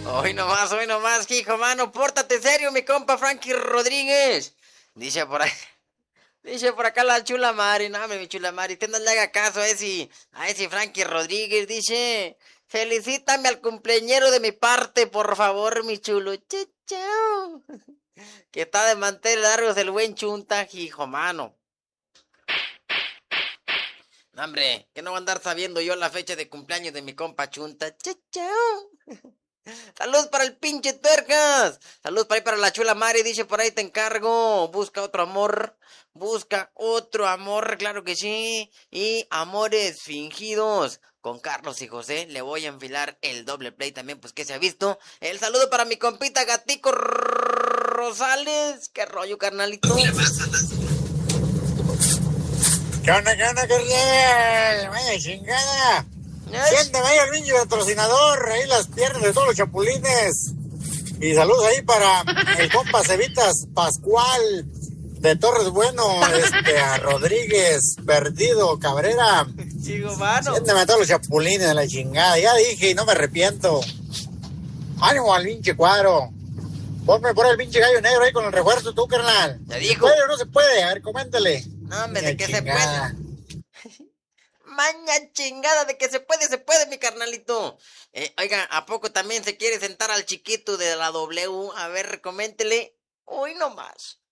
Hoy nomás, hijo, mano, pórtate serio, mi compa Frankie Rodríguez. Dice por ahí, dice por acá la chula Mari, no, hombre, mi chula Mari, usted no le haga caso a ese Frankie Rodríguez, dice, felicítame al cumpleañero de mi parte, por favor, mi chulo, chao. Que está de mantener largos el buen chunta, hijo, mano. No, hombre, que no va a andar sabiendo yo la fecha de cumpleaños de mi compa chunta, chao. Salud para el pinche tuercas. Salud para ahí para la chula Mari. Dice por ahí te encargo. Busca otro amor. Busca otro amor. Claro que sí. Y amores fingidos. Con Carlos y José le voy a enfilar el doble play también. Pues que se ha visto. El saludo para mi compita Gatico Rosales. ¿Qué rollo, carnalito? ¿Qué onda, carnal? Vaya chingada. Siéntame ahí al pinche patrocinador, ahí las piernas de todos los chapulines. Y saludos ahí para el compa Cevitas Pascual de Torres Bueno, a Rodríguez, Perdido, Cabrera. Chico, mano. Siéntame a todos los chapulines de la chingada. Ya dije y no me arrepiento. Ánimo al pinche cuadro. Ponme por el pinche gallo negro ahí con el refuerzo tú, carnal. Ya ¿Se dijo. puede o no se puede? A ver, coméntale. No, hombre, de que se puede. Maña chingada, de que se puede, mi carnalito. Oiga, ¿a poco también se quiere sentar al chiquito de la W? A ver, coméntele. Hoy nomás.